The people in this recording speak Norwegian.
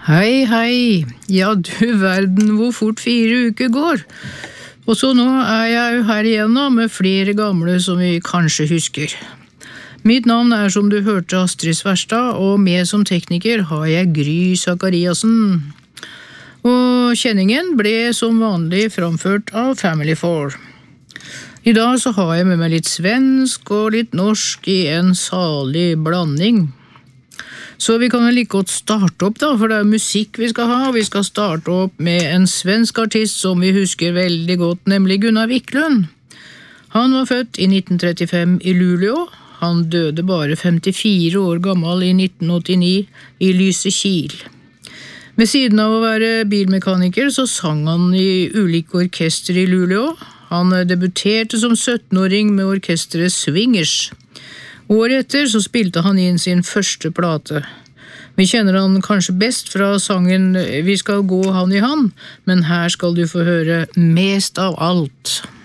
Hei, hei. Ja, du verden hvor fort 4 uker går. Og så nå jeg jo her igjen da, med flere gamle som vi kanskje husker. Mitt navn som du hørte Astrid Sverstad, og med som tekniker har jeg Gry Zakariasen. Og kjenningen ble som vanlig framført av Family 4. I dag så har jeg med meg litt svensk og litt norsk i en salig blanding. Så vi kan vel like godt starte opp da, for det musikk vi skal ha. Vi skal starte opp med en svensk artist som vi husker veldig godt, nemlig Gunnar Wiklund. Han var født i 1935 i Luleå. Han døde bare 54 år gammel i 1989 i Lysekil. Ved siden av å være bilmekaniker så sang han i ulike orkester i Luleå. Han debuterte som 17-åring med orkestret Swingers. Året etter så spilte han inn sin første plate. Vi kjenner han kanskje best fra sangen «Vi skal gå hand i hand», men her skal du få høre mest av alt.